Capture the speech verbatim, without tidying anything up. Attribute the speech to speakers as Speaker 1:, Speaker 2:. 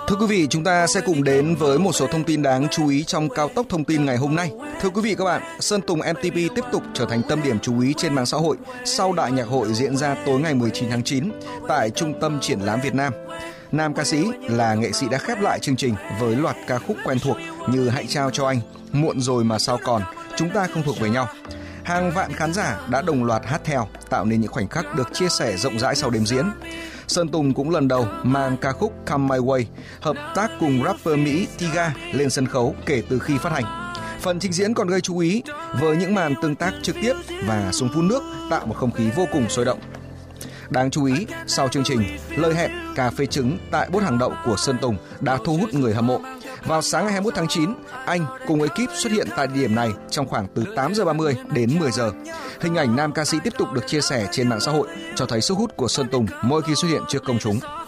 Speaker 1: Thưa quý vị, chúng ta sẽ cùng đến với một số thông tin đáng chú ý trong cao tốc thông tin ngày hôm nay. Thưa quý vị các bạn, Sơn Tùng em tê pê tiếp tục trở thành tâm điểm chú ý trên mạng xã hội sau đại nhạc hội diễn ra tối ngày mười chín tháng chín tại Trung tâm Triển lãm Việt Nam. Nam ca sĩ là nghệ sĩ đã khép lại chương trình với loạt ca khúc quen thuộc như Hãy trao cho anh, Muộn rồi mà sao còn, Chúng ta không thuộc về nhau. Hàng vạn khán giả đã đồng loạt hát theo, tạo nên những khoảnh khắc được chia sẻ rộng rãi sau đêm diễn. Sơn Tùng cũng lần đầu mang ca khúc Come My Way, hợp tác cùng rapper Mỹ Tyga lên sân khấu kể từ khi phát hành. Phần trình diễn còn gây chú ý với những màn tương tác trực tiếp và súng phun nước tạo một không khí vô cùng sôi động. Đáng chú ý, sau chương trình, lời hẹn cà phê trứng tại bốt hàng đậu của Sơn Tùng đã thu hút người hâm mộ. Vào sáng ngày hai mươi mốt tháng chín, anh cùng ekip xuất hiện tại địa điểm này trong khoảng từ tám giờ ba mươi đến mười giờ. Hình ảnh nam ca sĩ tiếp tục được chia sẻ trên mạng xã hội cho thấy sức hút của Sơn Tùng mỗi khi xuất hiện trước công chúng.